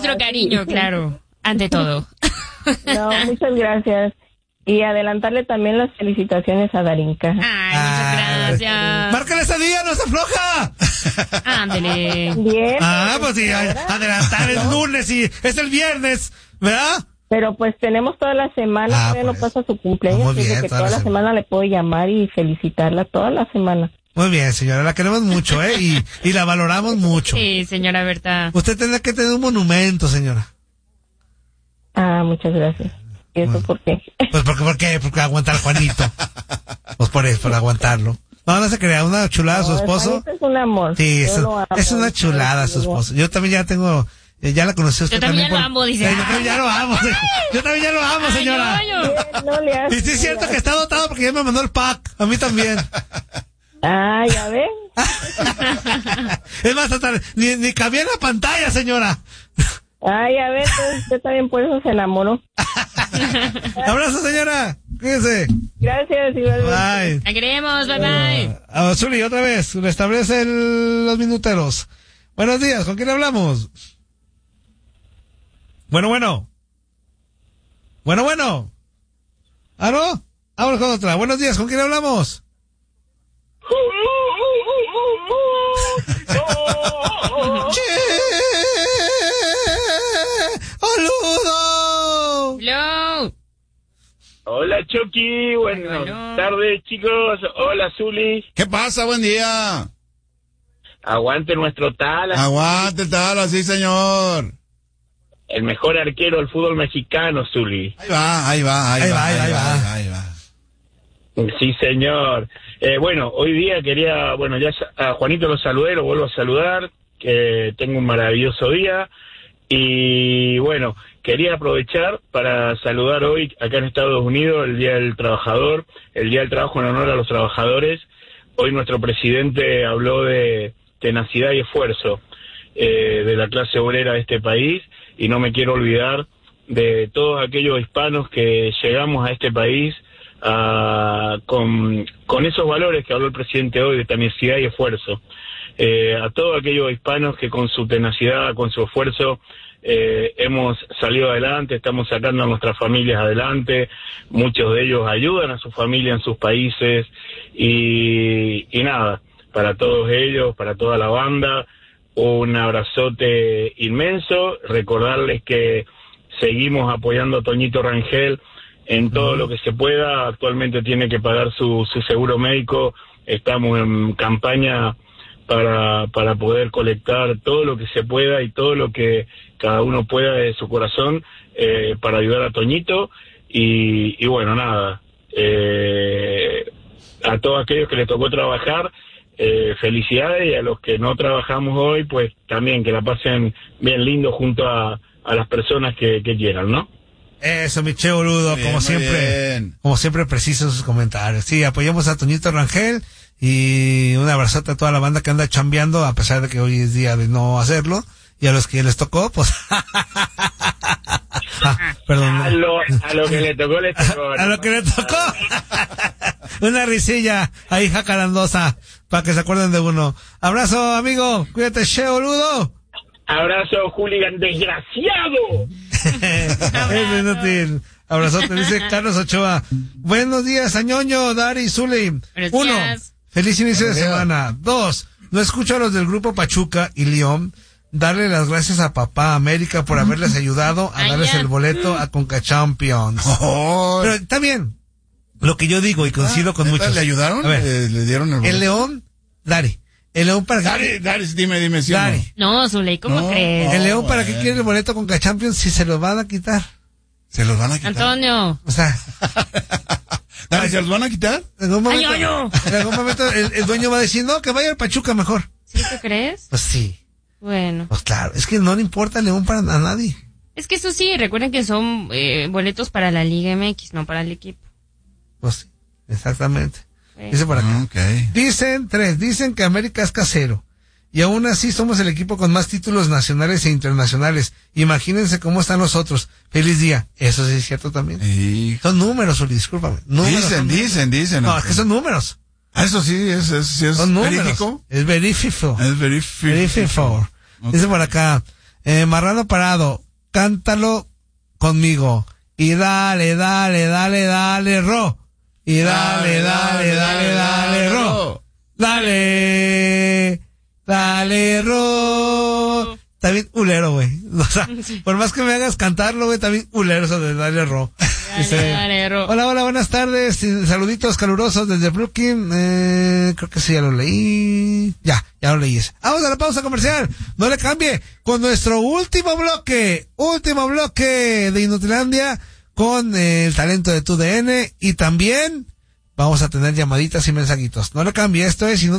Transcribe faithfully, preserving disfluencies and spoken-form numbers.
nuestro cariño, claro, ante todo. No, muchas gracias. Y adelantarle también las felicitaciones a Darinka. Ay, muchas gracias. ¡Márcale esa día, no se afloja! Ándele. Bien. Ah, pues sí, adelantar el lunes y es el viernes, ¿verdad? Pero pues tenemos toda la semana, Ah, todavía pues. no pasa su cumpleaños, Muy así bien, que toda toda la la semana le puedo llamar y felicitarla toda la semana. Muy bien, señora, la queremos mucho, ¿eh? Y, y la valoramos mucho. Sí, señora Berta. Usted tendrá que tener un monumento, señora. Ah, muchas gracias. ¿Y eso Bueno. por qué? Pues porque, ¿por qué? Porque aguantar a Juanito. Pues por eso, por aguantarlo. No, no se crea, una chulada No, su esposo. Juanito es un amor. Sí, Yo es, lo amo. es una chulada su esposo. Yo también ya tengo, eh, ya la conocí a usted. Yo también ya por- lo amo, dice. Eh, yo también ya lo amo. Yo también ya lo amo, señora. Ay, yo, yo. Bien, no le hace, Y sí es cierto que está dotado porque ya me mandó el pack. A mí también. Ah, ya ven. Es más, hasta ni, ni cabía en la pantalla, señora. Ah, ya ven, pues, usted también por eso se enamoró. Abrazo, señora. Cuídese. Gracias, igualmente. Bye. La queremos, bye bye. Ah, Zuli, otra vez, restablece el- los minuteros. Buenos días, ¿con quién hablamos? Bueno, bueno. Bueno, bueno. ¿Ah, no? Vámonos con otra. Buenos días, ¿con quién hablamos? ¡Che! ¡Oludo! Hello. Hola Chucky, buenas Hola. tardes chicos, hola Zuli, ¿Qué pasa? Buen día. aguante nuestro Tala, Aguante, tal, así, señor. el mejor arquero del fútbol mexicano, Zuli. Ahí va, ahí va, ahí, Ahí va, va, ahí ahí va. va, ahí va. Sí señor, eh, bueno, hoy día quería, bueno ya sa- a Juanito lo saludé, lo vuelvo a saludar, que tenga un maravilloso día, y bueno, quería aprovechar para saludar hoy acá en Estados Unidos el Día del Trabajador, el Día del Trabajo en honor a los trabajadores. Hoy nuestro presidente habló de tenacidad y esfuerzo eh, de la clase obrera de este país, y no me quiero olvidar de todos aquellos hispanos que llegamos a este país a, con, con esos valores que habló el presidente hoy de tenacidad y esfuerzo. Eh, a todos aquellos hispanos que con su tenacidad, con su esfuerzo, eh, hemos salido adelante, estamos sacando a nuestras familias adelante, muchos de ellos ayudan a su familia en sus países, y, y nada, para todos ellos, para toda la banda, un abrazote inmenso, recordarles que seguimos apoyando a Toñito Rangel en todo lo que se pueda. Actualmente tiene que pagar su, su seguro médico, estamos en campaña para, para poder colectar todo lo que se pueda y todo lo que cada uno pueda de su corazón eh, para ayudar a Toñito, y, y bueno, nada, eh, a todos aquellos que les tocó trabajar, eh, felicidades, y a los que no trabajamos hoy, pues también que la pasen bien lindo junto a, a las personas que, que quieran, ¿no? Eso, mi che boludo, Muy bien, como muy siempre, bien. como siempre preciso sus comentarios. Sí, apoyamos a Toñito Rangel y un abrazote a toda la banda que anda chambeando, a pesar de que hoy es día de no hacerlo, y a los que les tocó, pues, ah, perdón. A lo, a lo que le tocó, le tocó. A lo que le tocó. Una risilla ahí jacarandosa, para que se acuerden de uno. Abrazo, amigo, cuídate, che boludo. Abrazo, hooligan desgraciado. Es inútil. Abrazote, dice Carlos Ochoa. Buenos días, Añoño, Dari, Zuli. Buenos Uno, días. feliz inicio de Buenos días. semana. Dos, no escucho a los del grupo Pachuca y León darle las gracias a Papá América por haberles ayudado a Ay, darles ya. el boleto a Conca Champions. Oh, Pero está bien. Lo que yo digo y coincido con ¿neta muchos. ¿Le ayudaron? A ver, Eh, ¿Le dieron el el boleto? León, Dari. El León para Dari, qué. Dari, dime, dime, ¿sí o no? Dari. No, Zuley, ¿cómo No. crees? El León para qué bueno. quiere el boleto con Conca Champions si se lo van a quitar. ¿Se los van a quitar? Antonio. O sea, Dari, ¿se los van a quitar? en algún momento, Ay, Añoño. en algún momento el, el dueño va a decir, no, que vaya al Pachuca mejor. ¿Sí tú crees? Pues sí, Bueno. pues claro, es que no le importa el León para a nadie. Es que eso sí, recuerden que son eh, boletos para la Liga M X, no para el equipo. Pues sí, exactamente. Bueno. Dice por acá. Ah, ok. Dicen, tres, dicen que América es casero. Y aún así somos el equipo con más títulos nacionales e internacionales. Imagínense cómo están los otros. Feliz día. Eso sí es cierto también. Y... Son números, Uli, discúlpame. Números Dicen, son- dicen, dicen. No, ok. es que son números. Ah, eso sí, es, es, sí es Son números. verídico. Es verífico. Es verífico. Verífico. Ok. Dice por acá, Eh, Marrano Parado, cántalo conmigo. Y dale, dale, dale, dale, ro. Y dale, dale, dale, dale, ro. Dale, dale, ro. Está bien ulero, güey. O sea, por más que me hagas cantarlo, güey, está bien ulero eso de dale, ro. Dice, Dale, ro. hola, hola, buenas tardes. Saluditos calurosos desde Brooklyn. Eh, creo que sí, ya lo leí. Ya, ya lo leí ese. Vamos a la pausa comercial. No le cambie. Con nuestro último bloque, último bloque de Inutilandia, con eh, el talento de tu D N. Y también vamos a tener llamaditas y mensajitos. No le cambie. Esto es Inutilandia.